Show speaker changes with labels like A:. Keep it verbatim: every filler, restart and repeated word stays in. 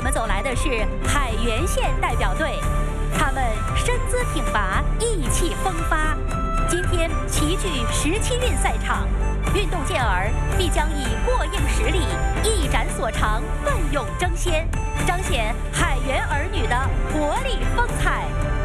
A: 们走来的是海原县代表队，他们身姿挺拔，意气风发。今天齐聚十七运赛场，运动健儿必将以过硬实力、一展所长，奋勇争先，彰显海原儿女的活力风采。